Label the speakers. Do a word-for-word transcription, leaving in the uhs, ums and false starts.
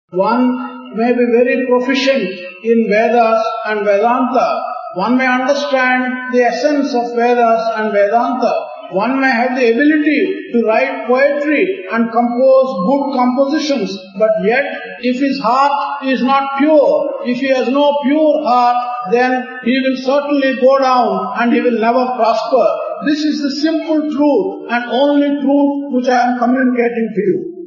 Speaker 1: One may be very proficient in Vedas and Vedanta. One may understand the essence of Vedas and Vedanta. One may have the ability to write poetry and compose good compositions, but yet if his heart is not pure, if he has no pure heart, then he will certainly go down and he will never prosper. This is the simple truth and only truth which I am communicating to you.